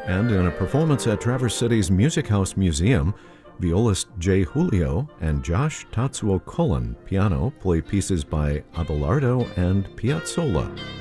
And in a performance at Traverse City's Music House Museum, violist Jay Julio and Josh Tatsuo Cullen, piano, play pieces by Abelardo and Piazzolla.